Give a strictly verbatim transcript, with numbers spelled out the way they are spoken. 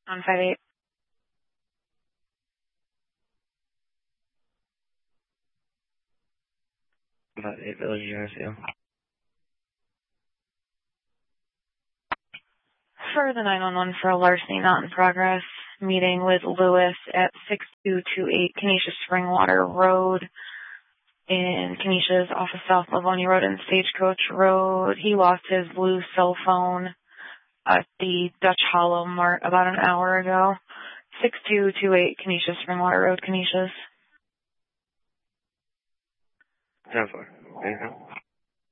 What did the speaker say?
On five eight. About eight Village U S U. For the nine one one for a larceny not in progress, meeting with Lewis at six two two eight Canisius Springwater Road in Canisius off of South Livonia Road and Stagecoach Road. He lost his blue cell phone at the Dutch Hollow Mart about an hour ago. six two two eight Canisius Springwater Road, Canisius. ten four. Anything?